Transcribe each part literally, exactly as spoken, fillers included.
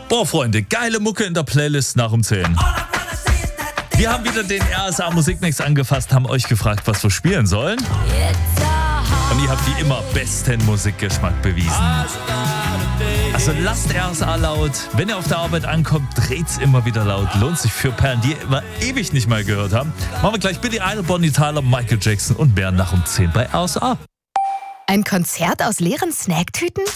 Boah, Freunde, geile Mucke in der Playlist nach um zehn. Wir haben wieder den R S A Musikmix angefasst, haben euch gefragt, was wir spielen sollen. Und ihr habt wie immer besten Musikgeschmack bewiesen. Also lasst R S A laut. Wenn ihr auf der Arbeit ankommt, dreht's immer wieder laut. Lohnt sich für Perlen, die wir ewig nicht mal gehört haben. Machen wir gleich Billy Idol, Bonnie Tyler, Michael Jackson und mehr nach um zehn bei R S A. Ein Konzert aus leeren Snacktüten?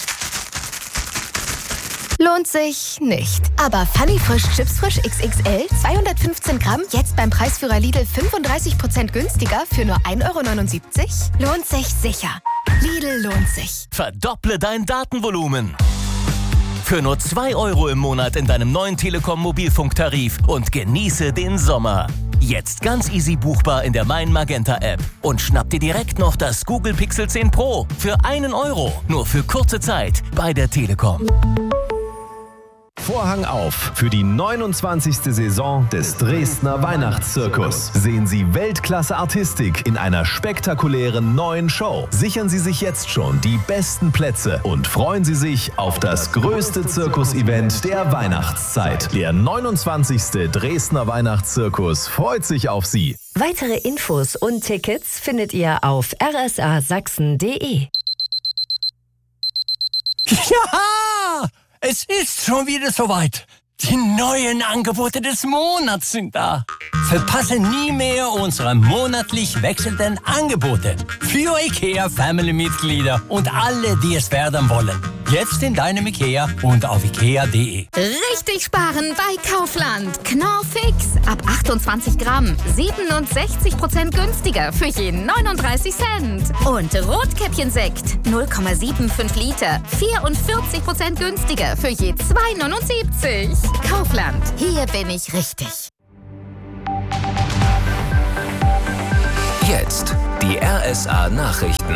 Lohnt sich nicht. Aber Funny Frisch Chips Frisch X X L, zweihundertfünfzehn Gramm, jetzt beim Preisführer Lidl fünfunddreißig Prozent günstiger für nur ein Euro neunundsiebzig? Lohnt sich sicher. Lidl lohnt sich. Verdopple dein Datenvolumen. Für nur zwei Euro im Monat in deinem neuen Telekom-Mobilfunktarif und genieße den Sommer. Jetzt ganz easy buchbar in der Mein Magenta App. Und schnapp dir direkt noch das Google Pixel zehn Pro für einen Euro. Nur für kurze Zeit bei der Telekom. Vorhang auf für die neunundzwanzigste Saison des Dresdner Weihnachtszirkus. Sehen Sie Weltklasse-Artistik in einer spektakulären neuen Show. Sichern Sie sich jetzt schon die besten Plätze und freuen Sie sich auf das größte Zirkus-Event der Weihnachtszeit. Der neunundzwanzigste Dresdner Weihnachtszirkus freut sich auf Sie. Weitere Infos und Tickets findet ihr auf r s a sachsen punkt d e. Ja! Es ist schon wieder soweit. Die neuen Angebote des Monats sind da. Verpasse nie mehr unsere monatlich wechselnden Angebote für IKEA-Family-Mitglieder und alle, die es werden wollen. Jetzt in deinem IKEA und auf ikea punkt de. Richtig sparen bei Kaufland. Knorr Fix ab achtundzwanzig Gramm, siebenundsechzig Prozent günstiger für jeden neununddreißig Cent. Und Rotkäppchensekt null Komma fünfundsiebzig Liter, vierundvierzig Prozent günstiger für je zwei neunundsiebzig. Kaufland, hier bin ich richtig. Jetzt die R S A Nachrichten.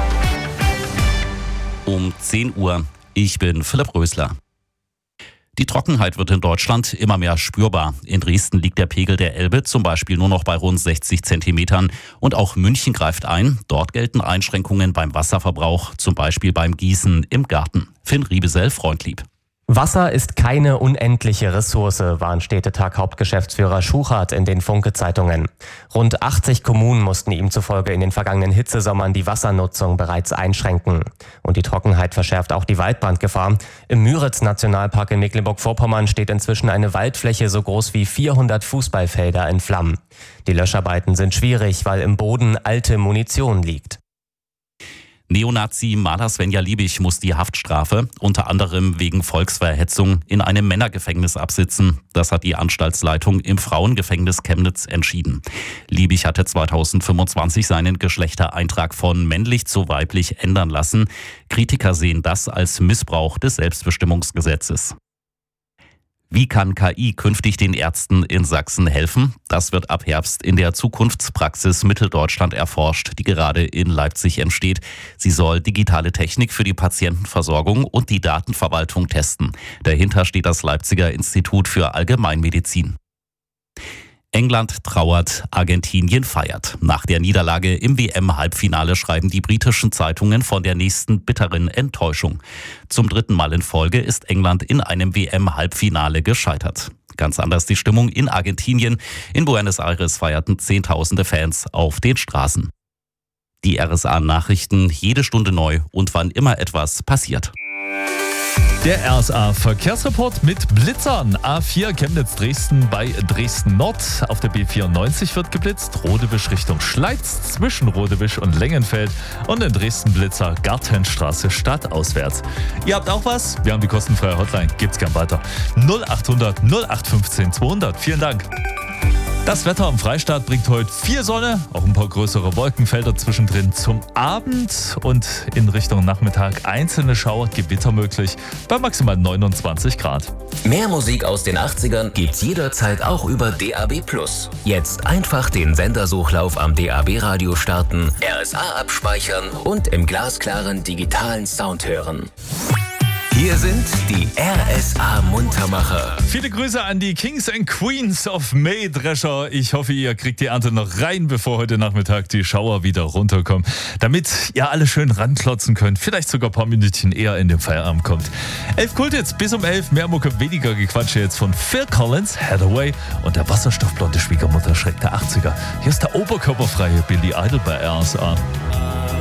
Um zehn Uhr. Ich bin Philipp Rösler. Die Trockenheit wird in Deutschland immer mehr spürbar. In Dresden liegt der Pegel der Elbe zum Beispiel nur noch bei rund sechzig Zentimetern. Und auch München greift ein. Dort gelten Einschränkungen beim Wasserverbrauch, zum Beispiel beim Gießen im Garten. Finn Riebesell, Freundlieb. Wasser ist keine unendliche Ressource, warnt Städtetag-Hauptgeschäftsführer Schuchart in den Funke-Zeitungen. Rund achtzig Kommunen mussten ihm zufolge in den vergangenen Hitzesommern die Wassernutzung bereits einschränken. Und die Trockenheit verschärft auch die Waldbrandgefahr. Im Müritz-Nationalpark in Mecklenburg-Vorpommern steht inzwischen eine Waldfläche so groß wie vierhundert Fußballfelder in Flammen. Die Löscharbeiten sind schwierig, weil im Boden alte Munition liegt. Neonazi Maler Svenja Liebig muss die Haftstrafe, unter anderem wegen Volksverhetzung, in einem Männergefängnis absitzen. Das hat die Anstaltsleitung im Frauengefängnis Chemnitz entschieden. Liebig hatte zweitausendfünfundzwanzig seinen Geschlechtereintrag von männlich zu weiblich ändern lassen. Kritiker sehen das als Missbrauch des Selbstbestimmungsgesetzes. Wie kann K I künftig den Ärzten in Sachsen helfen? Das wird ab Herbst in der Zukunftspraxis Mitteldeutschland erforscht, die gerade in Leipzig entsteht. Sie soll digitale Technik für die Patientenversorgung und die Datenverwaltung testen. Dahinter steht das Leipziger Institut für Allgemeinmedizin. England trauert, Argentinien feiert. Nach der Niederlage im W M-Halbfinale schreiben die britischen Zeitungen von der nächsten bitteren Enttäuschung. Zum dritten Mal in Folge ist England in einem W M-Halbfinale gescheitert. Ganz anders die Stimmung in Argentinien. In Buenos Aires feierten Zehntausende Fans auf den Straßen. Die R S A-Nachrichten jede Stunde neu und wann immer etwas passiert. Der R S A-Verkehrsreport mit Blitzern. A vier Chemnitz-Dresden bei Dresden-Nord. Auf der B vierundneunzig wird geblitzt. Rodewisch Richtung Schleiz zwischen Rodewisch und Lengenfeld. Und in Dresden-Blitzer Gartenstraße stadtauswärts. Ihr habt auch was? Wir haben die kostenfreie Hotline. Gebt's gern weiter. null achthundert null acht fünfzehn zweihundert. Vielen Dank. Das Wetter am Freistaat bringt heute viel Sonne, auch ein paar größere Wolkenfelder zwischendrin zum Abend und in Richtung Nachmittag einzelne Schauer, Gewitter möglich bei maximal neunundzwanzig Grad. Mehr Musik aus den achtzigern gibt's jederzeit auch über D A B plus. Jetzt einfach den Sendersuchlauf am D A B-Radio starten, R S A abspeichern und im glasklaren digitalen Sound hören. Hier sind die R S A-Muntermacher. Viele Grüße an die Kings and Queens of Mähdrescher. Ich hoffe, ihr kriegt die Ernte noch rein, bevor heute Nachmittag die Schauer wieder runterkommen, damit ihr alle schön ranklotzen könnt. Vielleicht sogar ein paar Minütchen eher in den Feierabend kommt. Elf Kultits bis um elf, mehr Mucke, weniger Gequatsche jetzt von Phil Collins, Hathaway und der wasserstoffblonde Schwiegermutter Schreck der achtziger. Hier ist der oberkörperfreie Billy Idol bei R S A.